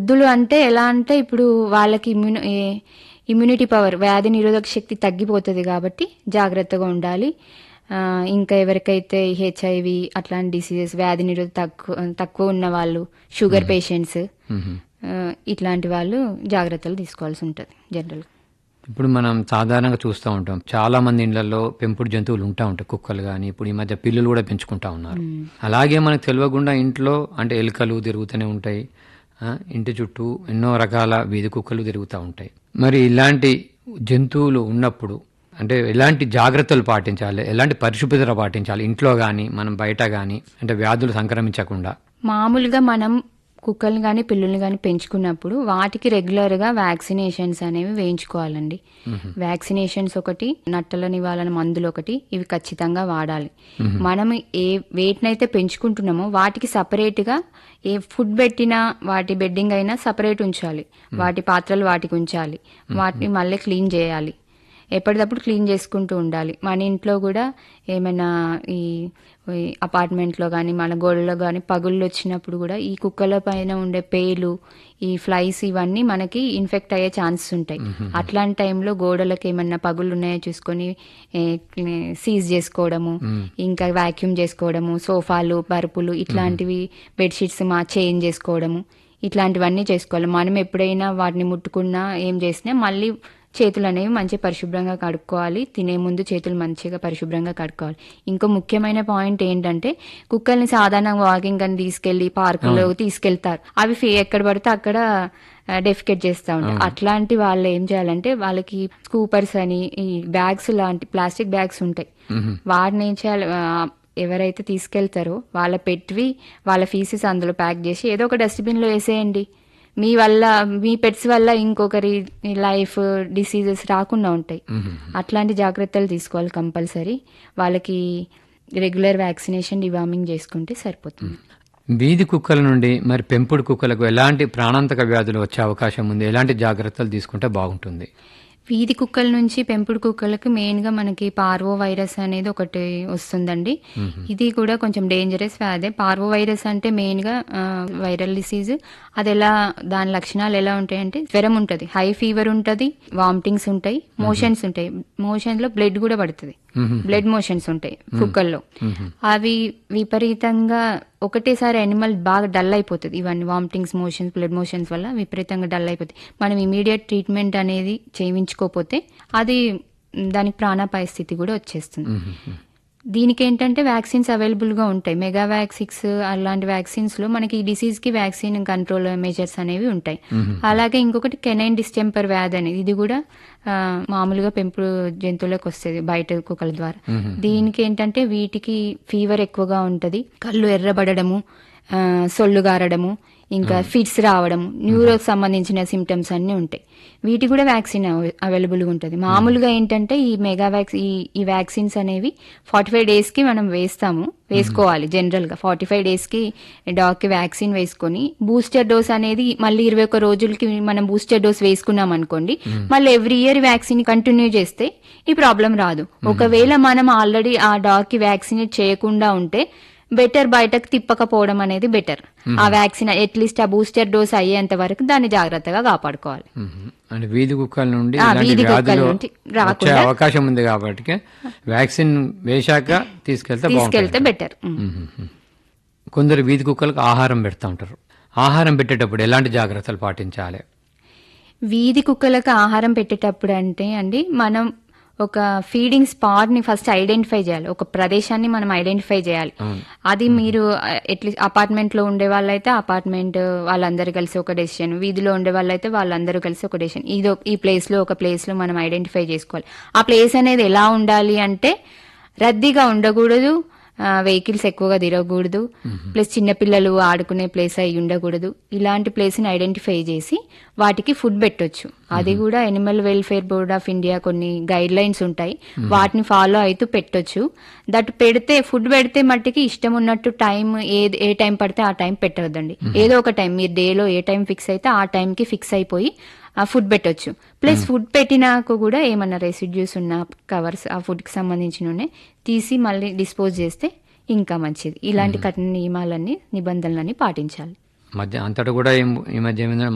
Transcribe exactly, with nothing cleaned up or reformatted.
వృద్ధులు అంటే ఎలా అంటే ఇప్పుడు వాళ్ళకి ఇమ్యూని ఇమ్యూనిటీ పవర్ వ్యాధి నిరోధక శక్తి తగ్గిపోతుంది కాబట్టి జాగ్రత్తగా ఉండాలి. ఆ, ఇంకా ఎవరికైతే హెచ్ఐవి అట్లాంటి డిసీజెస్ వ్యాధి నిరోధక తక్కువ తక్కువ ఉన్న వాళ్ళు, షుగర్ పేషెంట్స్, ఇట్లాంటి వాళ్ళు జాగ్రత్తలు తీసుకోవాల్సి ఉంటుంది జనరల్గా. ఇప్పుడు మనం సాధారణంగా చూస్తూ ఉంటాం, చాలా మంది ఇళ్లలో పెంపుడు జంతువులు ఉంటా ఉంటాయి, కుక్కలు కానీ, ఇప్పుడు ఈ మధ్య పిల్లులు కూడా పెంచుకుంటా ఉన్నారు. అలాగే మనకు తెలియకుండా ఇంట్లో అంటే ఎలుకలు తిరుగుతూనే ఉంటాయి, ఆ, ఇంటి చుట్టూ ఎన్నో రకాల వీధి కుక్కలు తిరుగుతూ ఉంటాయి. మరి ఇలాంటి జంతువులు ఉన్నప్పుడు అంటే ఎలాంటి జాగ్రత్తలు పాటించాలి, ఎలాంటి పరిశుభ్రత పాటించాలి ఇంట్లో కానీ మనం బయట కానీ, అంటే వ్యాధులు సంక్రమించకుండా? మామూలుగా మనం కుక్కల్ని కానీ పిల్లుల్ని కానీ పెంచుకున్నప్పుడు వాటికి రెగ్యులర్గా వ్యాక్సినేషన్స్ అనేవి వేయించుకోవాలండి. వ్యాక్సినేషన్స్ ఒకటి, నట్టల నివారణ మందులు ఒకటి, ఇవి ఖచ్చితంగా వాడాలి. మనం ఏ వేటినైతే పెంచుకుంటున్నామో వాటికి సపరేట్గా ఏ ఫుడ్ పెట్టినా వాటి బెడ్డింగ్ అయినా సపరేట్ ఉంచాలి, వాటి పాత్రలు వాటికి ఉంచాలి, వాటిని మళ్ళీ క్లీన్ చేయాలి, ఎప్పటికప్పుడు క్లీన్ చేసుకుంటూ ఉండాలి. మన ఇంట్లో కూడా ఏమైనా ఈ అపార్ట్మెంట్లో కానీ మన గోడలో కానీ పగుళ్ళు వచ్చినప్పుడు కూడా ఈ కుక్కల పైన ఉండే పేలు, ఈ ఫ్లైస్ ఇవన్నీ మనకి ఇన్ఫెక్ట్ అయ్యే ఛాన్సెస్ ఉంటాయి. అట్లాంటి టైంలో గోడలకు ఏమన్నా పగుళ్ళు ఉన్నాయో చూసుకొని సీజ్ చేసుకోవడము, ఇంకా వాక్యూమ్ చేసుకోవడము, సోఫాలు పరుపులు ఇట్లాంటివి బెడ్షీట్స్ మా చేంజ్ చేసుకోవడము, ఇట్లాంటివన్నీ చేసుకోవాలి. మనం ఎప్పుడైనా వాటిని ముట్టుకున్నా ఏం చేసినా మళ్ళీ చేతులు అనేవి మంచిగా పరిశుభ్రంగా కడుక్కోవాలి. తినే ముందు చేతులు మంచిగా పరిశుభ్రంగా కడుక్కోవాలి. ఇంకో ముఖ్యమైన పాయింట్ ఏంటంటే, కుక్కల్ని సాధారణంగా వాకింగ్ అని తీసుకెళ్లి పార్కులో తీసుకెళ్తారు, అవి ఎక్కడ పడితే అక్కడ డెఫికేట్ చేస్తూ ఉంటాయి. అట్లాంటి వాళ్ళు ఏం చేయాలంటే, వాళ్ళకి స్కూపర్స్ అని ఈ బ్యాగ్స్ లాంటి ప్లాస్టిక్ బ్యాగ్స్ ఉంటాయి, వాటిని ఏం చేయాలి, ఎవరైతే తీసుకెళ్తారో వాళ్ళ పెట్టి వాళ్ళ ఫీసెస్ అందులో ప్యాక్ చేసి ఏదో ఒక డస్ట్బిన్లో వేసేయండి. మీ వల్ల మీ పెట్స్ వల్ల ఇంకొకరి లైఫ్ డిసీజెస్ రాకుండా ఉంటాయి. అట్లాంటి జాగ్రత్తలు తీసుకోవాలి కంపల్సరీ. వాళ్ళకి రెగ్యులర్ వ్యాక్సినేషన్, డివార్మింగ్ చేసుకుంటే సరిపోతుంది. వీధి కుక్కల నుండి మరి పెంపుడు కుక్కలకు ఎలాంటి ప్రాణాంతక వ్యాధులు వచ్చే అవకాశం ఉంది, ఎలాంటి జాగ్రత్తలు తీసుకుంటే బాగుంటుంది? వీధి కుక్కల నుంచి పెంపుడు కుక్కలకు మెయిన్గా మనకి పార్వో వైరస్ అనేది ఒకటి వస్తుందండి. ఇది కూడా కొంచెం డేంజరస్ వ్యాధి. పార్వో వైరస్ అంటే మెయిన్గా వైరల్ డిసీజ్. అది ఎలా, దాని లక్షణాలు ఎలా ఉంటాయంటే, జ్వరం ఉంటుంది, హై ఫీవర్ ఉంటుంది, వామిటింగ్స్ ఉంటాయి, మోషన్స్ ఉంటాయి, మోషన్స్ లో బ్లడ్ కూడా పడుతుంది, బ్లడ్ మోషన్స్ ఉంటాయి కుక్కల్లో. అవి విపరీతంగా ఒకటేసారి యానిమల్ బాగా డల్ అయిపోతుంది. ఇవన్నీ వామిటింగ్స్, మోషన్స్, బ్లడ్ మోషన్స్ వల్ల విపరీతంగా డల్ అయిపోతుంది. మనం ఇమీడియట్ ట్రీట్మెంట్ అనేది చేయించుకోకపోతే అది దానికి ప్రాణాపాయ స్థితి కూడా వచ్చేస్తుంది. దీనికి ఏంటంటే వ్యాక్సిన్స్ అవైలబుల్గా ఉంటాయి. మెగావాక్సిక్స్ అలాంటి వ్యాక్సిన్స్ లో మనకి ఈ డిసీజ్ కి వ్యాక్సిన్ కంట్రోల్ మెజర్స్ అనేవి ఉంటాయి. అలాగే ఇంకొకటి కెనైన్ డిస్టెంపర్ వ్యాధి అనేది, ఇది కూడా మామూలుగా పెంపుడు జంతువులకు వస్తుంది బయట కుక్కల ద్వారా. దీనికి ఏంటంటే వీటికి ఫీవర్ ఎక్కువగా ఉంటుంది, కళ్ళు ఎర్రబడము, సొల్లు గారడము, ఇంకా ఫిట్స్ రావడం, న్యూరోకి సంబంధించిన సిమ్టమ్స్ అన్ని ఉంటాయి. వీటి కూడా వ్యాక్సిన్ అవైలబుల్గా ఉంటుంది. మామూలుగా ఏంటంటే ఈ మెగా వ్యాక్స్ ఈ ఈ వ్యాక్సిన్స్ అనేవి ఫార్టీ ఫైవ్ డేస్ కి మనం వేస్తాము, వేసుకోవాలి. జనరల్ గా ఫార్టీ ఫైవ్ డేస్ కి డాగ్ కి వ్యాక్సిన్ వేసుకొని బూస్టర్ డోస్ అనేది మళ్ళీ ఇరవై ఒక్క రోజులకి మనం బూస్టర్ డోస్ వేసుకున్నాం అనుకోండి, మళ్ళీ ఎవ్రీ ఇయర్ వ్యాక్సిన్ కంటిన్యూ చేస్తే ఈ ప్రాబ్లం రాదు. ఒకవేళ మనం ఆల్రెడీ ఆ డాగ్ కి వ్యాక్సినేట్ చేయకుండా ఉంటే బెటర్ బయటకు తిప్పకపోవడం అనేది బెటర్. ఆ వ్యాక్సిన్ అట్లీస్ట్ ఆ బూస్టర్ డోస్ అయ్యేంత వరకు దాన్ని జాగ్రత్తగా కాపాడుకోవాలి. అంటే వీధి కుక్కల నుండి వచ్చే అవకాశం ఉంది కాబట్టి వ్యాక్సిన్ వేశాక తీసుకెళ్తే తీసుకెళ్తే బెటర్. కొందరు వీధి కుక్కలకు ఆహారం పెడతా ఉంటారు, ఆహారం పెట్టేటప్పుడు ఎలాంటి జాగ్రత్తలు పాటించాలి? వీధి కుక్కలకు ఆహారం పెట్టేటప్పుడు అంటే అండి, మనం ఒక ఫీడింగ్ స్పాట్ ని ఫస్ట్ ఐడెంటిఫై చేయాలి, ఒక ప్రదేశాన్ని మనం ఐడెంటిఫై చేయాలి. అది మీరు అట్లీస్ట్ అపార్ట్మెంట్ లో ఉండే వాళ్ళైతే అపార్ట్మెంట్ వాళ్ళందరూ కలిసి ఒక డెసిషన్, వీధిలో ఉండే వాళ్ళైతే వాళ్ళందరూ కలిసి ఒక డెసిషన్, ఇది ఈ ప్లేస్ లో ఒక ప్లేస్ లో మనం ఐడెంటిఫై చేసుకోవాలి. ఆ ప్లేస్ అనేది ఎలా ఉండాలి అంటే, రద్దీగా ఉండకూడదు, వెహికల్స్ ఎక్కువగా తిరగకూడదు, ప్లస్ చిన్నపిల్లలు ఆడుకునే ప్లేస్ అయి ఉండకూడదు. ఇలాంటి ప్లేస్ ని ఐడెంటిఫై చేసి వాటికి ఫుడ్ పెట్టొచ్చు. అది కూడా Animal welfare board of India కొన్ని గైడ్ లైన్స్ ఉంటాయి, వాటిని ఫాలో అవుతూ పెట్టొచ్చు. దట్ పెడితే ఫుడ్ పెడితే మట్టికి ఇష్టం ఉన్నట్టు టైం ఏ ఏ టైం పడితే ఆ టైం పెట్టవద్దండి. ఏదో ఒక టైం మీరు డేలో ఏ టైం ఫిక్స్ అయితే ఆ టైంకి ఫిక్స్ అయిపోయి ఆ ఫుడ్ పెట్టొచ్చు. ప్లస్ ఫుడ్ పెట్టినాక కూడా ఏమన్నా రెసిడ్యూస్ ఉన్న కవర్స్ ఆ ఫుడ్ కి సంబంధించిన తీసి మళ్ళీ డిస్పోజ్ చేస్తే ఇంకా మంచిది. ఇలాంటి కఠిన నియమాలన్నీ నిబంధనలన్నీ పాటించాలి. మధ్య అంతటా కూడా ఈ మధ్య